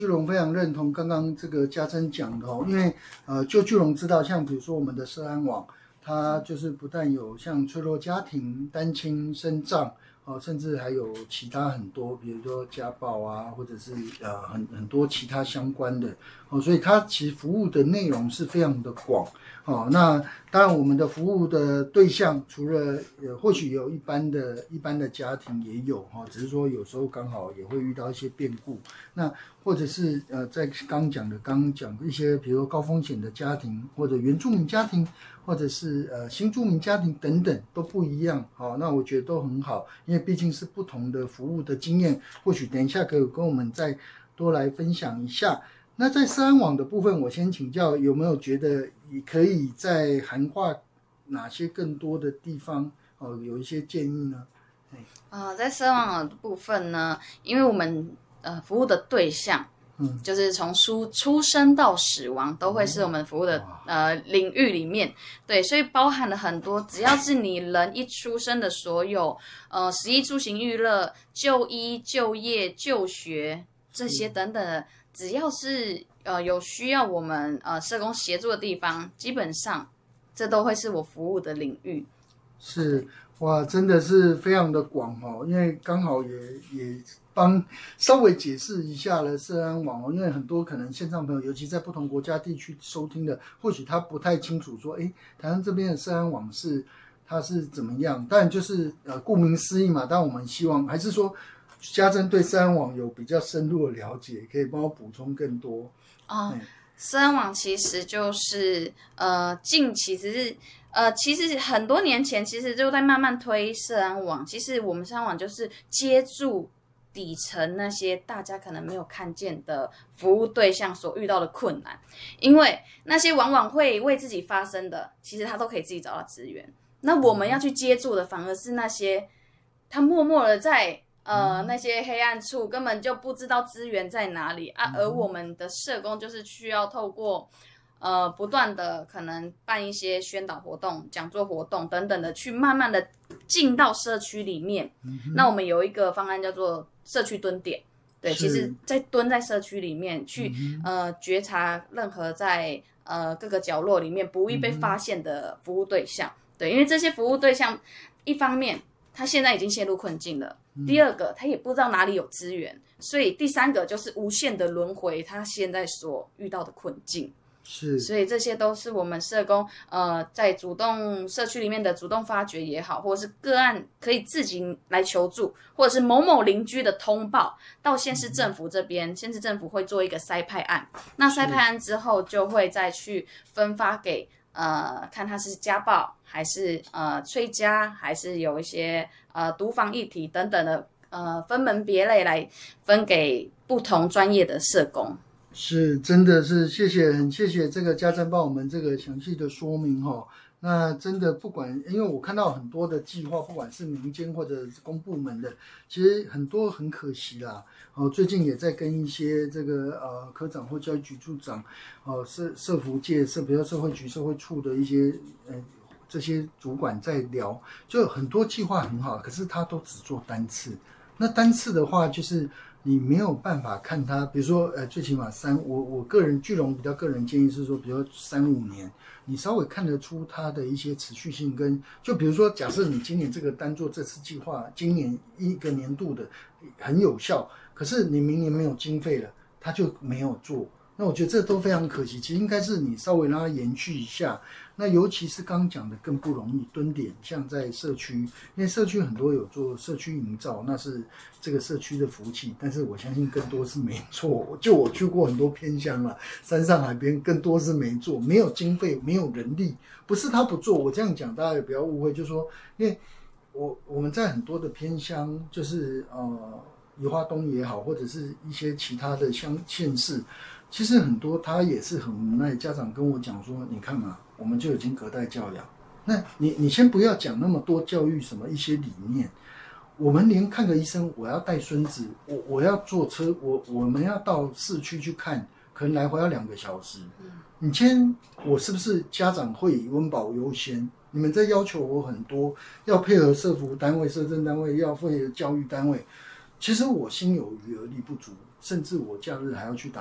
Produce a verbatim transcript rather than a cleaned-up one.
巨龙非常认同刚刚这个家珍讲的哦，因为呃，就巨龙知道，像比如说我们的社安网，它就是不但有像脆弱家庭、单亲生障哦，甚至还有其他很多，比如说家暴啊，或者是呃很很多其他相关的哦，所以它其实服务的内容是非常的广哦。那当然，我们的服务的对象除了呃或许有一般的一般的家庭也有哈、哦，只是说有时候刚好也会遇到一些变故，那或者是呃在刚讲的刚讲一些，比如说高风险的家庭或者原住民家庭。或者是呃新住民家庭等等都不一样，好、哦，那我觉得都很好，因为毕竟是不同的服务的经验，或许等一下可以跟我们再多来分享一下。那在社安网的部分，我先请教有没有觉得可以在涵化哪些更多的地方哦，有一些建议呢？ 呃，在社安网的部分呢，因为我们呃服务的对象。嗯，就是从出出生到死亡都会是我们服务的呃领域里面，对，所以包含了很多，只要是你人一出生的所有呃食衣住行娱乐、就医、就业、就学这些等等的，只要是呃有需要我们呃社工协助的地方，基本上这都会是我服务的领域。 是哇，真的是非常的广哦，因为刚好也也。帮稍微解释一下了社安网哦，因为很多可能线上朋友，尤其在不同国家地区收听的，或许他不太清楚说，哎，台湾这边的社安网是它是怎么样？但就是呃，顾名思义嘛，但我们希望还是说，家珍对社安网有比较深入的了解，可以帮我补充更多啊。社安网其实就是呃，近其实是。呃，其实很多年前，其实就在慢慢推社安网。其实我们社安网就是接住底层那些大家可能没有看见的服务对象所遇到的困难，因为那些往往会为自己发生的，其实他都可以自己找到资源。那我们要去接住的，反而是那些他默默的在呃那些黑暗处根本就不知道资源在哪里啊，而我们的社工就是需要透过。呃，不断的可能办一些宣导活动、讲座活动等等的，去慢慢的进到社区里面。嗯、那我们有一个方案叫做社区蹲点，对，其实在蹲在社区里面去、嗯、呃觉察任何在呃各个角落里面不易被发现的服务对象。嗯、对，因为这些服务对象，一方面他现在已经陷入困境了，嗯、第二个他也不知道哪里有资源，所以第三个就是无限的轮回他现在所遇到的困境。 是， 所以这些都是我们社工呃在主动社区里面的主动发掘也好，或者是个案可以自己来求助，或者是某某邻居的通报到县市政府这边，县市政府会做一个筛派案，那筛派案之后就会再去分发给呃看他是家暴还是呃催家，还是有一些呃毒防议题等等的呃分门别类来分给不同专业的社工。 是，真的是谢谢，很谢谢这个家珍帮我们这个详细的说明哈。那真的不管，因为我看到很多的计划，不管是民间或者是公部门的，其实很多很可惜啦。哦，最近也在跟一些这个呃科长或教育局处长，哦社社福界社，比如社会局、社会处的一些呃这些主管在聊，就很多计划很好，可是他都只做单次。那单次的话，就是你没有办法看它，比如说，呃，最起码三，我我个人巨龙比较个人建议是说，比如说三五年，你稍微看得出它的一些持续性跟，就比如说，假设你今年这个单做这次计划，今年一个年度的很有效，可是你明年没有经费了，它就没有做。那我觉得这都非常可惜，其实应该是你稍微让它延续一下。那尤其是刚讲的更不容易蹲点，像在社区，因为社区很多有做社区营造，那是这个社区的福气，但是我相信更多是没做。就我去过很多偏乡了，山上海边更多是没做，没有经费，没有人力，不是他不做。我这样讲大家也不要误会，就是说，因为我我们在很多的偏乡，就是呃宜花东也好，或者是一些其他的乡县市。其实很多他也是很无奈，家长跟我讲说，你看嘛，我们就已经隔代教养，那你你先不要讲那么多教育什么一些理念，我们连看个医生，我要带孙子，我我要坐车，我我们要到市区去看，可能来回要两个小时。你今天我是不是家长会以温饱优先？你们在要求我很多，要配合社福单位、社政单位，要配合教育单位。其实我心有余而力不足， 甚至我假日还要去打